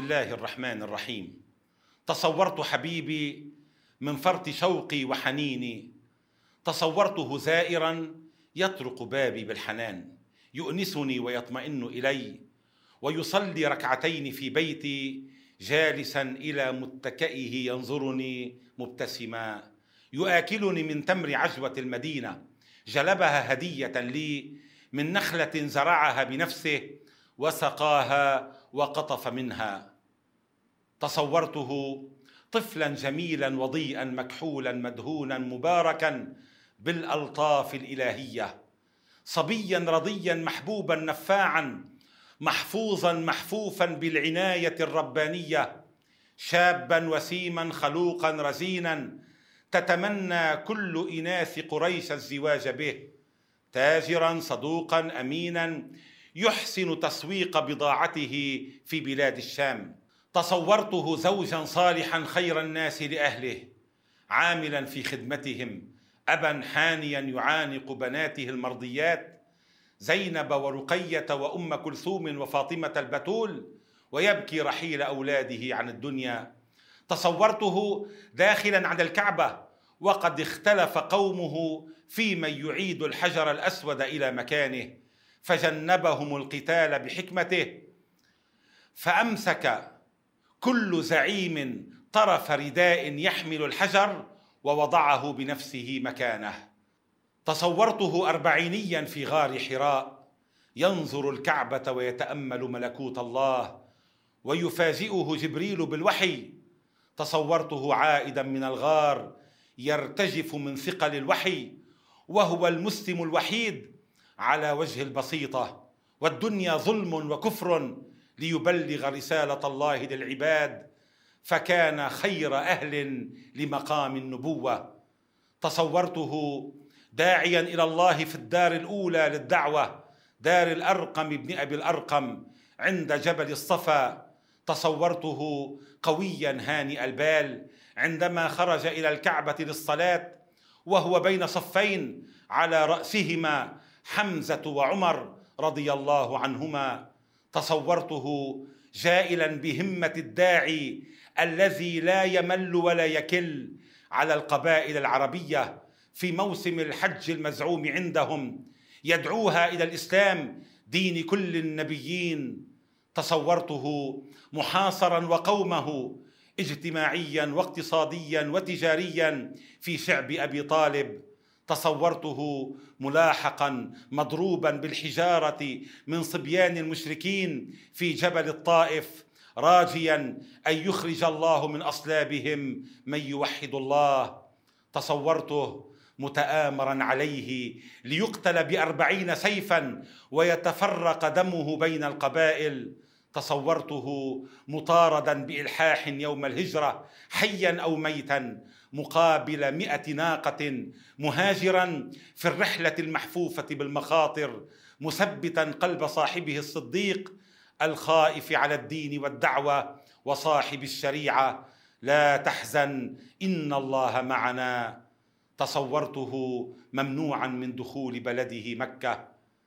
بسم الله الرحمن الرحيم. تصورت حبيبي من فرط شوقي وحنيني، تصورته زائرا يطرق بابي بالحنان، يؤنسني ويطمئن إلي، ويصلي ركعتين في بيتي جالسا إلى متكئه ينظرني مبتسما، يآكلني من تمر عجوة المدينة جلبها هدية لي من نخلة زرعها بنفسه وسقاها وقطف منها. تصورته طفلا جميلا وضيئا مكحولا مدهونا مباركا بالألطاف الإلهية، صبيا رضيا محبوبا نفاعا محفوظا محفوفا بالعناية الربانية، شابا وسيما خلوقا رزينا تتمنى كل إناث قريش الزواج به، تاجرا صدوقا أمينا يحسن تسويق بضاعته في بلاد الشام. تصورته زوجا صالحا خير الناس لأهله، عاملا في خدمتهم، أبا حانيا يعانق بناته المرضيات زينب ورقية وأم كلثوم وفاطمة البتول، ويبكي رحيل أولاده عن الدنيا. تصورته داخلا على الكعبة وقد اختلف قومه في من يعيد الحجر الأسود إلى مكانه، فجنبهم القتال بحكمته، فأمسك كل زعيم طرف رداء يحمل الحجر ووضعه بنفسه مكانه. تصورته أربعينيا في غار حراء ينظر الكعبة ويتأمل ملكوت الله ويفاجئه جبريل بالوحي. تصورته عائدا من الغار يرتجف من ثقل الوحي وهو المسلم الوحيد على وجه البسيطة، والدنيا ظلم وكفر، ليبلغ رسالة الله للعباد، فكان خير أهل لمقام النبوة. تصورته داعيا إلى الله في الدار الأولى للدعوة، دار الأرقم بن أبي الأرقم عند جبل الصفا. تصورته قويا هانئ البال عندما خرج إلى الكعبة للصلاة وهو بين صفين على رأسهما حمزة وعمر رضي الله عنهما. تصورته جائلا بهمة الداعي الذي لا يمل ولا يكل على القبائل العربية في موسم الحج المزعوم عندهم، يدعوها إلى الإسلام دين كل النبيين. تصورته محاصرا وقومه اجتماعيا واقتصاديا وتجاريا في شعب أبي طالب. تصورته ملاحقا مضروبا بالحجارة من صبيان المشركين في جبل الطائف، راجيا أن يخرج الله من أصلابهم من يوحد الله. تصورته متآمرا عليه ليقتل ب40 سيفا ويتفرق دمه بين القبائل. تصورته مطاردا بإلحاح يوم الهجرة حيا أو ميتا مقابل 100 ناقة، مهاجرا في الرحلة المحفوفة بالمخاطر، مثبتا قلب صاحبه الصديق الخائف على الدين والدعوة وصاحب الشريعة: لا تحزن إن الله معنا. تصورته ممنوعا من دخول بلده مكة.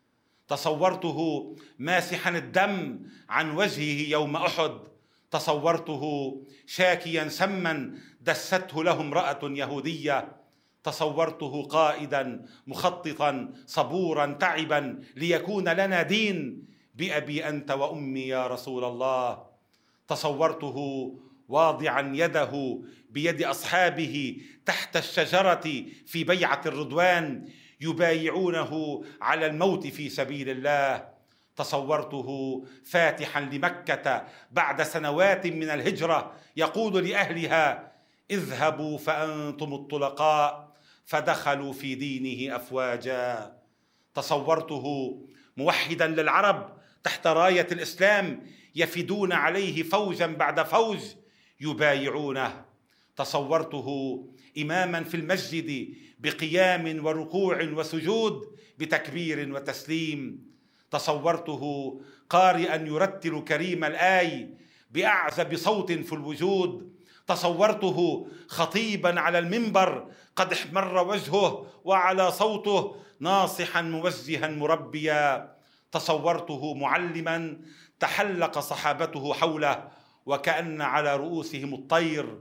تصورته ماسحا الدم عن وجهه يوم أحد. تصورته شاكيا سما دسته له امرأة يهودية. تصورته قائدا مخططا صبورا تعبا ليكون لنا دين بأبي أنت وأمي يا رسول الله. تصورته واضعا يده بيد أصحابه تحت الشجرة في بيعة الرضوان يبايعونه على الموت في سبيل الله. تصورته فاتحا لمكة بعد سنوات من الهجرة يقول لأهلها: اذهبوا فأنتم الطلقاء، فدخلوا في دينه أفواجا. تصورته موحدا للعرب تحت راية الإسلام يفدون عليه فوجا بعد فوج يبايعونه. تصورته إماما في المسجد بقيام وركوع وسجود بتكبير وتسليم. تصورته قارئا يرتل كريم الآي بأعذب صوت في الوجود. تصورته خطيبا على المنبر قد احمر وجهه وعلى صوته ناصحا موجها مربيا. تصورته معلما تحلق صحابته حوله وكأن على رؤوسهم الطير.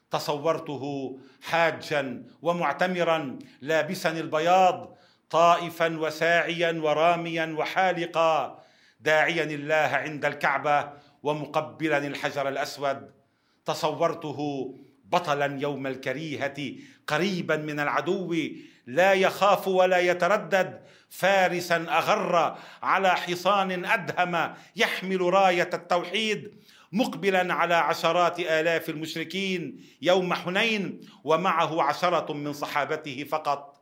تصورته حاجا ومعتمرا لابسا البياض، طائفا وساعيا وراميا وحالقا، داعيا الله عند الكعبة ومقبلا الحجر الأسود. تصورته بطلا يوم الكريهة، قريبا من العدو لا يخاف ولا يتردد، فارسا أغر على حصان أدهم يحمل راية التوحيد، مقبلا على عشرات آلاف المشركين يوم حنين ومعه 10 من صحابته فقط.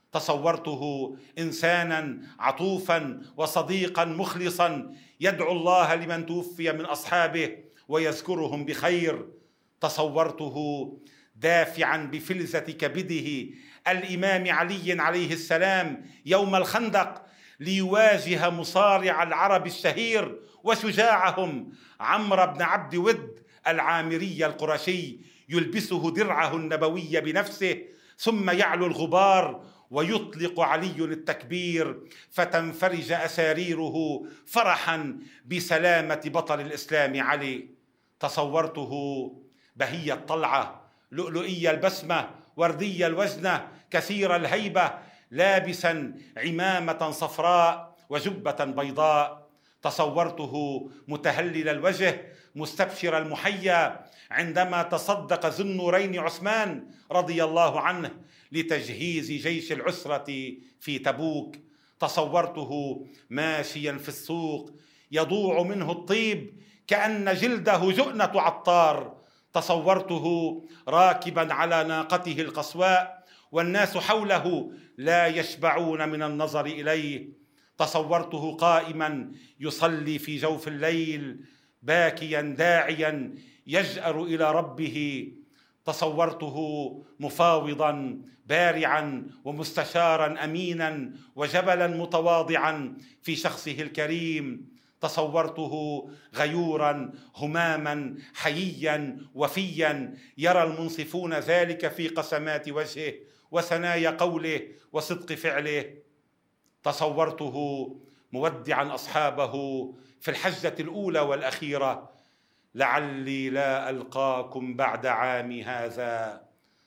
تصورته إنسانا عطوفا وصديقا مخلصا يدعو الله لمن توفي من أصحابه ويذكرهم بخير. تصورته دافعا بفلذة كبده الإمام علي عليه السلام يوم الخندق ليواجه مصارع العرب الشهير وشجاعهم عمرو بن عبد ود العامري القرشي، يلبسه درعه النبوي بنفسه، ثم يعلو الغبار ويطلق علي التكبير فتنفرج أساريره فرحا بسلامة بطل الإسلام علي. تصورته بهي الطلعة، لؤلؤي البسمة، وردي الوجنة، كثير الهيبة، لابسا عمامة صفراء وجبة بيضاء. تصورته متهلل الوجه مستبشر المحيا عندما تصدق ذو النورين عثمان رضي الله عنه لتجهيز جيش العسرة في تبوك. تصورته ماشيا في السوق يضوع منه الطيب كأن جلده جؤنة عطار. تصورته راكبا على ناقته القصواء والناس حوله لا يشبعون من النظر إليه. تصورته قائما يصلي في جوف الليل باكيا داعيا يجأر إلى ربه. تصورته مفاوضا بارعا ومستشارا أمينا وجبلا متواضعا في شخصه الكريم. تصورته غيورا هماما حييا وفيا يرى المنصفون ذلك في قسمات وجهه وثنايا قوله وصدق فعله. تصورته مودعا أصحابه في الحجة الأولى والأخيرة: لعلي لا ألقاكم بعد عامي هذا.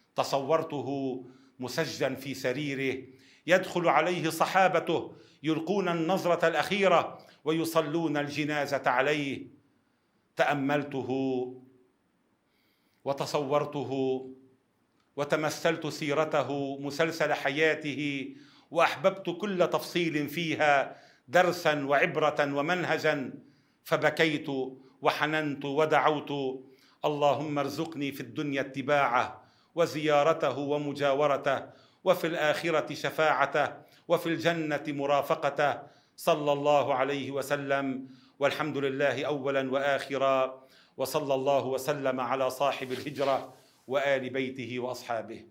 تصورته مسجا في سريره يدخل عليه صحابته يلقون النظرة الأخيرة ويصلون الجنازة عليه. تأملته وتصورته وتمثلت سيرته مسلسل حياته، وأحببت كل تفصيل فيها درسا وعبرة ومنهجا، فبكيت وحننت ودعوت: اللهم ارزقني في الدنيا اتباعه وزيارته ومجاورته، وفي الآخرة شفاعته، وفي الجنة مرافقته، صلى الله عليه وسلم. والحمد لله أولا وآخرا، وصلى الله وسلم على صاحب الهجرة وآل بيته وأصحابه.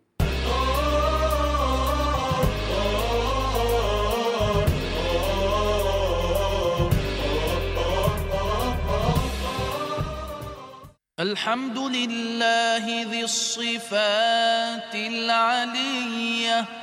الحمد لله ذي الصفات العلية